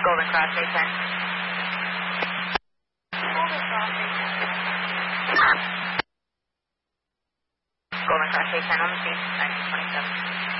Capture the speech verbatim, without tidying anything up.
Golden Cross eight ten. Golden Cross eight ten on the scene, nineteen twenty-seven.